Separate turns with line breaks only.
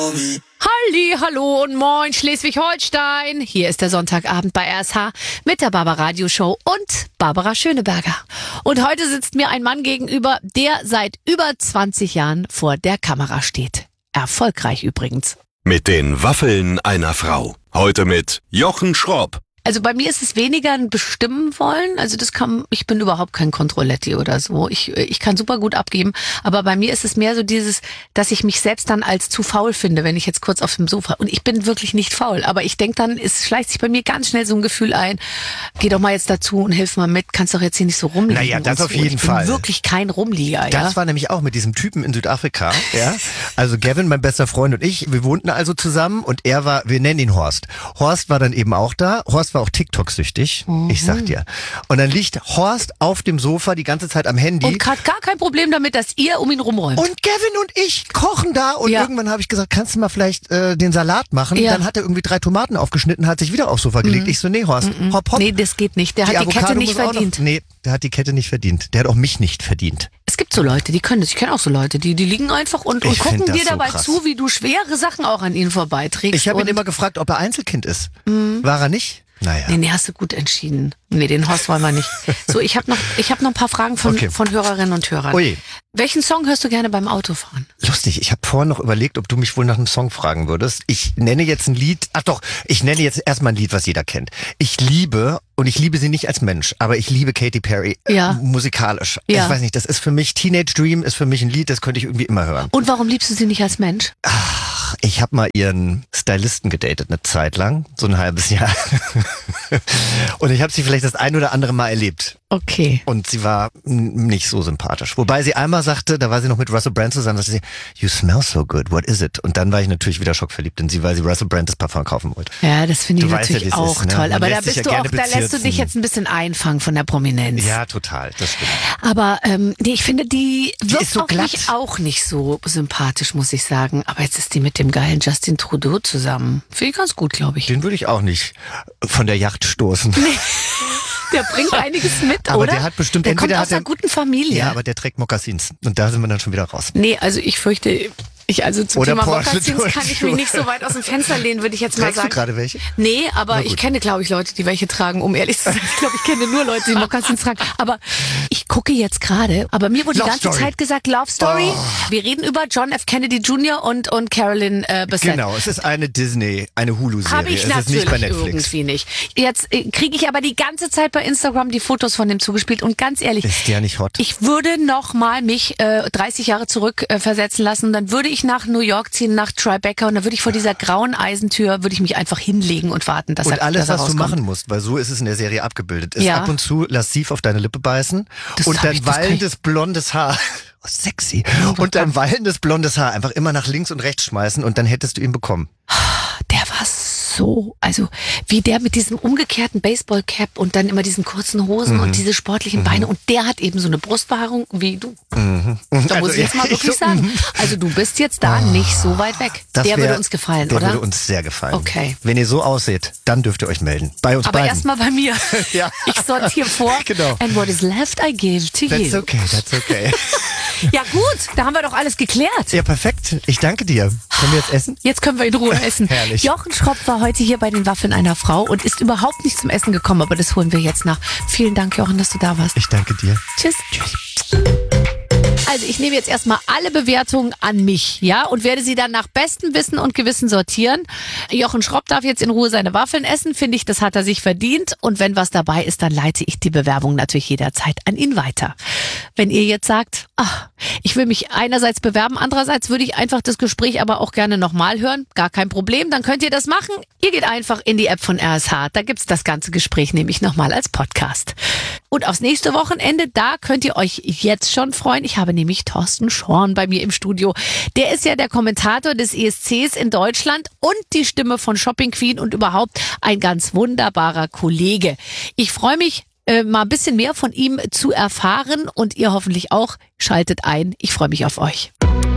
Halli, hallo und moin Schleswig-Holstein. Hier ist der Sonntagabend bei RSH mit der Barbara Radio Show und Barbara Schöneberger. Und heute sitzt mir ein Mann gegenüber, der seit über 20 Jahren vor der Kamera steht. Erfolgreich übrigens.
Mit den Waffeln einer Frau. Heute mit Jochen Schropp.
Also bei mir ist es weniger ein Bestimmen wollen. Also ich bin überhaupt kein Kontrolletti oder so. Ich kann super gut abgeben. Aber bei mir ist es mehr so dieses, dass ich mich selbst dann als zu faul finde, wenn ich jetzt kurz auf dem Sofa, und ich bin wirklich nicht faul. Aber ich denke dann, es schleicht sich bei mir ganz schnell so ein Gefühl ein. Geh doch mal jetzt dazu und hilf mal mit. Kannst doch jetzt hier nicht so rumliegen.
Naja, das
so.
auf jeden Fall.
Ich bin wirklich kein Rumlieger.
Das war nämlich auch mit diesem Typen in Südafrika. Ja? Also Gavin, mein bester Freund, und ich, wir wohnten also zusammen und er war, wir nennen ihn Horst. Horst war dann eben auch da. Horst war auch TikTok-süchtig. Ich sag dir. Und dann liegt Horst auf dem Sofa die ganze Zeit am Handy.
Und hat gar kein Problem damit, dass ihr um ihn rumräumt.
Und Gavin und ich kochen da. Und irgendwann habe ich gesagt, kannst du mal vielleicht den Salat machen?
Ja.
Dann hat er irgendwie 3 Tomaten aufgeschnitten, hat sich wieder aufs Sofa gelegt. Ich so, nee, Horst, hopp, hopp.
Nee, das geht nicht. Der hat die Kette
Avocado
nicht
muss auch
verdient.
Nee, der hat die Kette nicht verdient. Der hat auch mich nicht verdient.
Es gibt so Leute, die können das. Ich kenne auch so Leute, die liegen einfach und
Ich
gucken
find das
dir
so
dabei
krass.
zu, wie du schwere Sachen auch an ihnen vorbeiträgst.
Ich habe ihn
Und-
immer gefragt, ob er Einzelkind ist. War er nicht? Naja.
Nee, hast du gut entschieden. Nee, den Horst wollen wir nicht. So, ich hab noch ein paar Fragen von Hörerinnen und Hörern.
Ui.
Welchen Song hörst du gerne beim Autofahren?
Lustig, ich habe vorhin noch überlegt, ob du mich wohl nach einem Song fragen würdest. Ich nenne jetzt ein Lied, ich nenne jetzt erstmal ein Lied, was jeder kennt. Ich liebe sie nicht als Mensch, aber ich liebe Katy Perry musikalisch.
Ja.
Ich weiß nicht, das ist für mich, Teenage Dream ist für mich ein Lied, das könnte ich irgendwie immer hören.
Und warum liebst du sie nicht als Mensch?
Ich habe mal ihren Stylisten gedatet eine Zeit lang, so ein halbes Jahr. Und ich habe sie vielleicht das ein oder andere Mal erlebt.
Okay.
Und sie war nicht so sympathisch. Wobei sie einmal sagte, da war sie noch mit Russell Brand zusammen, sagte sie, you smell so good, what is it? Und dann war ich natürlich wieder schockverliebt in sie, weil sie Russell Brand das Parfum kaufen wollte.
Ja, das finde ich
Du weißt ja,
natürlich
wie es
auch
ist, ne?
toll.
Man
Aber da
lässt sich
bist
ja
du auch,
gerne
da lässt du
bezirzen.
dich jetzt ein bisschen einfangen von der Prominenz.
Ja, total, das stimmt.
Aber nee, ich finde, die wirkt
ist so
auf
glatt.
mich auch nicht so sympathisch, muss ich sagen. Aber jetzt ist die mit dem geilen Justin Trudeau zusammen. Finde ich ganz gut, glaube ich.
Den würde ich auch nicht von der Yacht stoßen.
Der bringt einiges mit,
Aber
oder?
der hat bestimmt,
der kommt
entweder
aus
hat er-
einer guten Familie.
Ja, aber der trägt Mokassins. Und da sind wir dann schon wieder raus.
Nee, also ich fürchte, zum
Oder
Thema
Porsche
Mokassins kann ich mich nicht so weit aus dem Fenster lehnen, würde ich jetzt mal
Trägst du
sagen.
gerade welche?
Nee, aber
Na
ich
gut.
kenne, glaube ich, Leute, die welche tragen, um ehrlich zu sein. Ich glaube, ich kenne nur Leute, die Mokassins tragen. Aber ich gucke jetzt gerade, aber mir wurde die
Love
ganze
Story.
Zeit gesagt, Love Story.
Oh.
Wir reden über John F. Kennedy Jr. und Carolyn Bessette.
Genau, es ist eine eine Hulu-Serie.
Habe ich
es ist
natürlich
nicht bei Netflix.
irgendwie nicht. Jetzt kriege ich aber die ganze Zeit bei Instagram die Fotos von dem zugespielt und ganz ehrlich,
Ist der nicht hot?
ich würde noch mal mich 30 Jahre zurück versetzen lassen. Dann würde ich nach New York ziehen, nach Tribeca, und dann würde ich vor dieser grauen Eisentür, würde ich mich einfach hinlegen und warten, dass
Und
er
alles,
dass er
was du
rauskommt.
machen musst, weil so ist es in der Serie abgebildet, ist
Ja.
ab und zu lassiv auf deine Lippe beißen
Das
und
hab
dein
ich- das kann
wallendes blondes Haar, oh, sexy,
Oh,
und dein wallendes blondes Haar einfach immer nach links und rechts schmeißen und dann hättest du ihn bekommen.
Der war so, also wie der mit diesem umgekehrten Baseballcap und dann immer diesen kurzen Hosen und diese sportlichen Beine, und der hat eben so eine Brustbehaarung wie du. Da muss ich jetzt mal wirklich sagen. Also du bist jetzt da nicht so weit weg. Der würde uns gefallen,
der
oder?
würde uns sehr gefallen.
Okay.
Wenn ihr so aussieht, dann dürft ihr euch melden. Bei uns
Aber
beiden.
erstmal bei mir.
Ja.
Ich sortiere vor.
Genau.
And what is left I give to
That's
you.
okay, that's okay.
Ja gut, da haben wir doch alles geklärt.
Ja, perfekt. Ich danke dir. Können wir jetzt essen?
Jetzt können wir in Ruhe essen.
Herrlich.
Jochen Schropp war heute hier bei den Waffeln einer Frau und ist überhaupt nicht zum Essen gekommen, aber das holen wir jetzt nach. Vielen Dank, Jochen, dass du da warst.
Ich danke dir.
Tschüss. Also ich nehme jetzt erstmal alle Bewertungen an mich, ja, und werde sie dann nach bestem Wissen und Gewissen sortieren. Jochen Schropp darf jetzt in Ruhe seine Waffeln essen, finde ich, das hat er sich verdient. Und wenn was dabei ist, dann leite ich die Bewerbung natürlich jederzeit an ihn weiter. Wenn ihr jetzt sagt, ich will mich einerseits bewerben, andererseits würde ich einfach das Gespräch aber auch gerne nochmal hören, gar kein Problem, dann könnt ihr das machen. Ihr geht einfach in die App von RSH, da gibt's das ganze Gespräch nämlich nochmal als Podcast. Und aufs nächste Wochenende, da könnt ihr euch jetzt schon freuen. Ich habe nämlich Thorsten Schorn bei mir im Studio. Der ist ja der Kommentator des ESCs in Deutschland und die Stimme von Shopping Queen und überhaupt ein ganz wunderbarer Kollege. Ich freue mich, mal ein bisschen mehr von ihm zu erfahren und ihr hoffentlich auch. Schaltet ein. Ich freue mich auf euch.